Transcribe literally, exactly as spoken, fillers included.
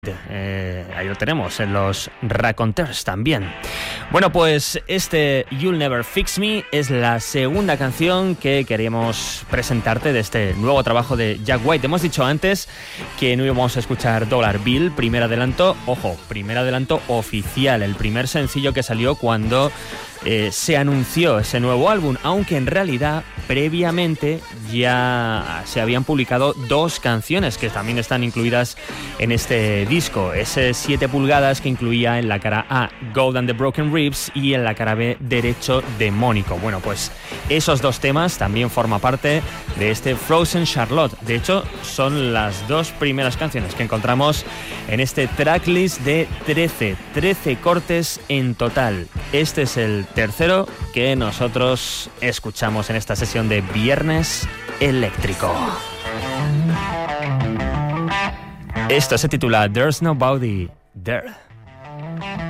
Eh, ahí lo tenemos, en los Raconteurs también. Bueno, pues este You'll Never Fix Me es la segunda canción que queríamos presentarte de este nuevo trabajo de Jack White. Hemos dicho antes que no íbamos a escuchar Dollar Bill, primer adelanto, ojo, primer adelanto oficial, el primer sencillo que salió cuando eh, se anunció ese nuevo álbum, aunque en realidad previamente ya se habían publicado dos canciones que también están incluidas en este disco, ese siete pulgadas que incluía en la cara A Gold and the Broken Ribs y en la cara B Derecho Demónico. Bueno, pues esos dos temas también forman parte de este Frozen Charlotte. De hecho, son las dos primeras canciones que encontramos en este tracklist de trece, trece cortes en total. Este es el tercero que nosotros escuchamos en esta sesión de Viernes Eléctrico. Esto se titula There's Nobody There.